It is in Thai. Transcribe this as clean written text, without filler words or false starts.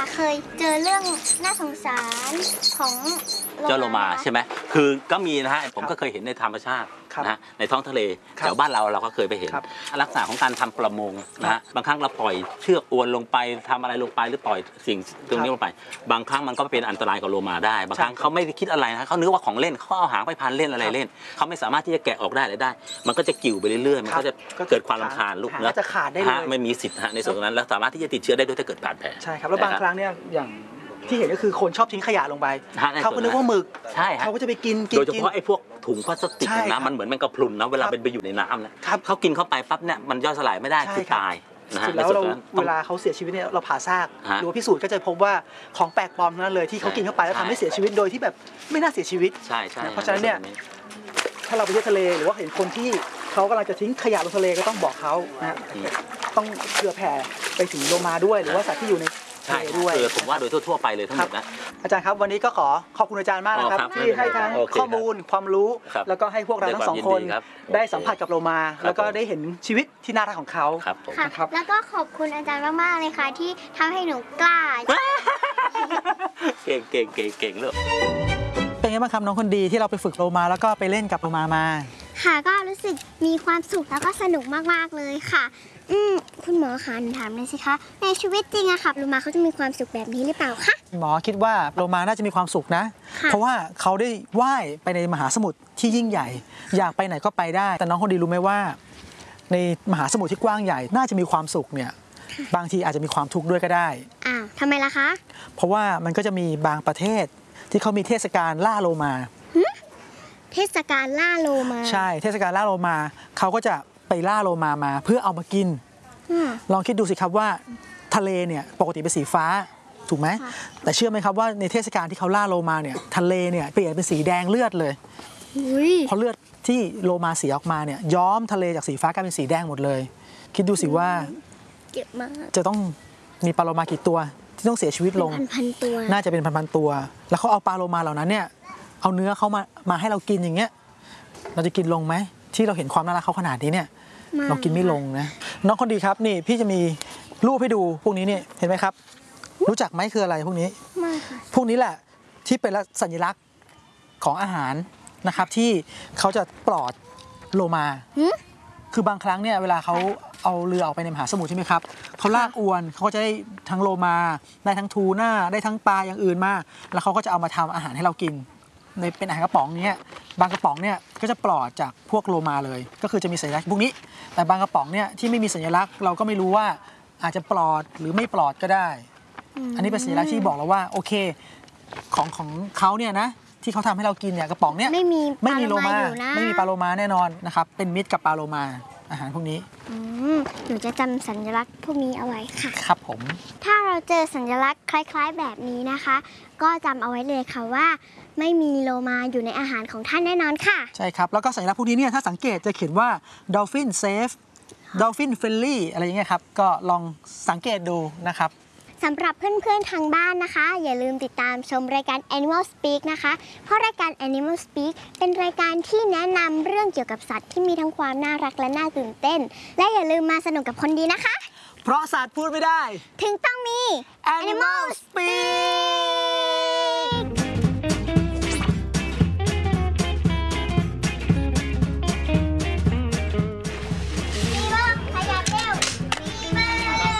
ค่ะเคยเจอเรื่องน่าสงสารของเจ้าโลมาใช่ไหมคือก็มีนะฮะผมก็เคยเห็นในธรรมชาตินะในท้องทะเลแถวบ้านเราก็เคยไปเห็นลักษณะของการทำประมงนะฮะบางครั้งเราปล่อยเชือกอวนลงไปทำอะไรลงไปหรือปล่อยสิ่งตรงนี้ลงไปบางครั้งมันก็เป็นอันตรายกับโลมาได้บางครั้งเขาไม่ได้คิดอะไรนะเขานึกว่าของเล่นเขาเอาหางไปพันเล่นอะไรเล่นเขาไม่สามารถที่จะแกะออกได้เลยได้มันก็จะกิ่วไปเรื่อยๆมันก็จะเกิดความรำคาญลูกเนื้อจะขาดได้เลยไม่มีสิทธิ์ในส่วนนั้นแล้วสามารถที่จะติดเชื้อได้ด้วยถ้าเกิดบาดแผลใช่ครับแล้วบางครั้งเนี่ยอย่างที่เห็นก็คือคนชอบทิ้งขยะลงไปเขาก็นึกว่าหมึกใช่เขาก็จะไปกินโดยเฉพาะไอ้พวกถุงพลาสติกนะมันเหมือนมันกระพรุนนะเวลาเป็นไปอยู่ในน้ำนะเขากินเข้าไปปั๊บเนี่ยมันย่อยสลายไม่ได้คือตายนะฮะแล้วเวลาเขาเสียชีวิตเนี่ยเราผ่าซากหรือว่าพิสูจน์ก็จะพบว่าของแปลกปลอมนั้นเลยที่เขากินเข้าไปแล้วทำให้เสียชีวิตโดยที่แบบไม่น่าเสียชีวิตใช่ใช่เพราะฉะนั้นเนี่ยถ้าเราไปเที่ยวทะเลหรือว่าเห็นคนที่เขากำลังจะทิ้งขยะลงทะเลก็ต้องบอกเขานะฮะต้องเผื่อแผ่ไปถึงโลมาด้วยหรือว่าสัตว์ที่อยู่ในใช่ด้วยผมว่าโดยทั่วไปเลยทั้งหมดนะอาจารย์ครับวันนี้ก็ขอบคุณอาจารย์มากนะครับที่ให้ทั้งข้อมูลความรู้แล้วก็ให้พวกเราทั้งสองคนได้สัมผัสกับโลมาแล้วก็ได้เห็นชีวิตที่น่ารักของเขาครับแล้วก็ขอบคุณอาจารย์มากๆเลยค่ะที่ทำให้หนูกล้าเก่งเลยเป็นไงบ้างครับน้องคนดีที่เราไปฝึกโลมาแล้วก็ไปเล่นกับโลมาค่ะก็รู้สึกมีความสุขแล้วก็สนุกมากๆเลยค่ะคุณหมอคะหนูถามเลยสิคะในชีวิตจริงอะค่ะโลมาเขาจะมีความสุขแบบนี้หรือเปล่าคะหมอคิดว่าโลมาน่าจะมีความสุขนะเพราะว่าเขาได้ว่ายไปในมหาสมุทรที่ยิ่งใหญ่อยากไปไหนก็ไปได้แต่น้องคนดีรู้ไหมว่าในมหาสมุทรที่กว้างใหญ่น่าจะมีความสุขเนี่ยบางทีอาจจะมีความทุกข์ด้วยก็ได้ทำไมล่ะคะเพราะว่ามันก็จะมีบางประเทศที่เขามีเทศกาลล่าโลมาเทศกาลล่าโลมาใช่เทศกาลล่าโลมาเขาก็จะไปล่าโลมาเพื่อเอามากินลองคิดดูสิครับว่าทะเลเนี่ยปกติเป็นสีฟ้าถูกไหมแต่เชื่อไหมครับว่าในเทศกาลที่เขาล่าโลมาเนี่ยทะเลเนี่ยเปลี่ยนเป็นสีแดงเลือดเลยเพราะเลือดที่โลมาเสียออกมาเนี่ยย้อมทะเลจากสีฟ้ากลายเป็นสีแดงหมดเลยคิดดูสิว่าจะต้องมีปลาโลมากี่ตัวที่ต้องเสียชีวิตลงพันตัวน่าจะเป็นพันตัวแล้วเขาเอาปลาโลมาเหล่านั้นเนี่ยเอาเนื้อเขามาให้เรากินอย่างเงี้ยเราจะกินลงไหมที่เราเห็นความน่ารักเขาขนาดนี้เนี่ยเรากินไม่ลงนะน้องคนดีครับนี่พี่จะมีรูปให้ดูพวกนี้เนี่ยเห็นไหมครับรู้จักไหมคืออะไรพวกนี้ไม่ค่ะพวกนี้แหละที่เป็นสัญลักษณ์ของอาหารนะครับที่เขาจะปลอดโลมาคือบางครั้งเนี่ยเวลาเขาเอาเรือออกไปในมหาสมุทรใช่ไหมครับเขาลากอวนเขาก็จะได้ทั้งโลมาได้ทั้งทูน่าได้ทั้งปลาอย่างอื่นมาแล้วเขาก็จะเอามาทำอาหารให้เรากินในเป็นอาหารกระป๋องนี้บางกระป๋องเนี่ยก็จะปลอดจากพวกโลมาเลยก็คือจะมีสัญลักษณ์พวกนี้แต่บางกระป๋องเนี่ยที่ไม่มีสัญลักษณ์เราก็ไม่รู้ว่าอาจจะปลอดหรือไม่ปลอดก็ได้อันนี้เป็นสัญลักษณ์ที่บอกเราว่าโอเคของเขาเนี่ยนะที่เขาทำให้เรากินเนี่ยกระป๋องเนี่ยไม่มีโลมาไม่มีปลาโลมาแน่นอนนะครับเป็นมิตรกับปลาโลมาอาหารพวกนี้หนูจะจำสัญลักษณ์พวกนี้เอาไว้ค่ะครับผมถ้าเราเจอสัญลักษณ์คล้ายๆแบบนี้นะคะก็จำเอาไว้เลยค่ะว่าไม่มีโลมาอยู่ในอาหารของท่านแน่นอนค่ะใช่ครับแล้วก็สัญลักษณ์พวกนี้เนี่ยถ้าสังเกตจะเขียนว่า Dolphin Safe Dolphin Friendly อะไรอย่างเงี้ยครับก็ลองสังเกตดูนะครับสำหรับเพื่อนๆทางบ้านนะคะอย่าลืมติดตามชมรายการ Animal Speak นะคะเพราะรายการ Animal Speak เป็นรายการที่แนะนำเรื่องเกี่ยวกับสัตว์ที่มีทั้งความน่ารักและน่าตื่นเต้นและอย่าลืมมาสนุกกับคนดีนะคะเพราะสัตว์พูดไม่ได้ถึงต้องมี Animal Speak